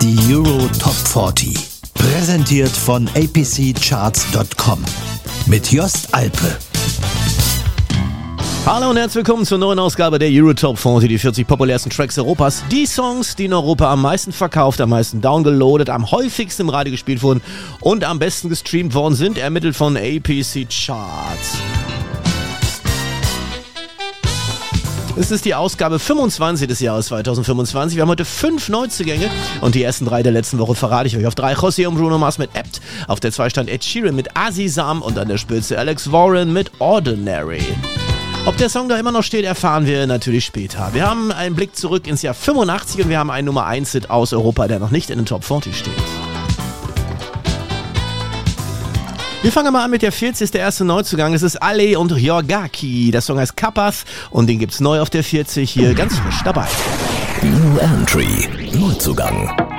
Die Euro Top 40. Präsentiert von apccharts.com. Mit Jost Alpe. Hallo und herzlich willkommen zur neuen Ausgabe der Euro Top 40, die 40 populärsten Tracks Europas. Die Songs, die in Europa am meisten verkauft, am meisten downgeloadet, am häufigsten im Radio gespielt wurden und am besten gestreamt worden sind, ermittelt von APC Charts. Es ist die Ausgabe 25 des Jahres 2025. Wir haben heute 5 Neuzugänge und die ersten 3 der letzten Woche verrate ich euch. Auf 3 José und Bruno Mars mit Apt, auf der 2 stand Ed Sheeran mit Azizam und an der Spitze Alex Warren mit Ordinary. Ob der Song da immer noch steht, erfahren wir natürlich später. Wir haben einen Blick zurück ins Jahr 85 und wir haben einen Nummer 1 Hit aus Europa, der noch nicht in den Top 40 steht. Wir fangen mal an mit der 40. Der erste Neuzugang. Es ist Ale und Yorgaki. Der Song heißt Kappas und den gibt's neu auf der 40 hier ganz frisch dabei. New Entry. Neuzugang.